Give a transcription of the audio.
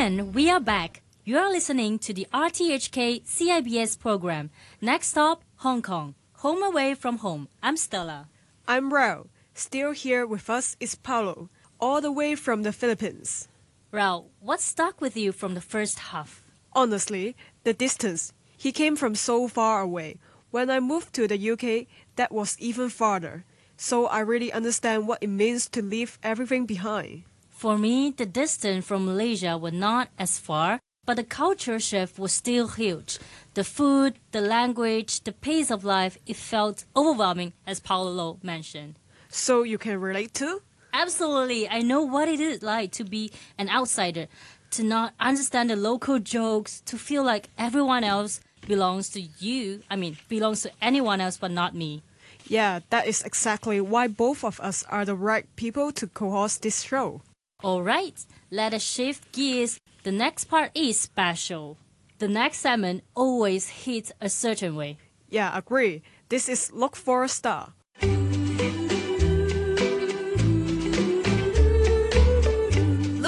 And we are back. You are listening to the RTHK CIBS program. Next stop, Hong Kong. Home away from home. I'm Stella. I'm Rao. Still here with us is Paulo, all the way from the Philippines. Rao, what stuck with you from the first half? Honestly, the distance. He came from so far away. When I moved to the UK, that was even farther. So I really understand what it means to leave everything behind. For me, the distance from Malaysia was not as far, but the culture shift was still huge. The food, the language, the pace of life, it felt overwhelming, as Paulo mentioned. So you can relate to? Absolutely. I know what it is like to be an outsider, to not understand the local jokes, to feel like everyone else belongs to you. Belongs to anyone else but not me. Yeah, that is exactly why both of us are the right people to co-host this show. Alright, let us shift gears. The next part is special. The next segment always hits a certain way. Yeah, agree. This is Look for a Star.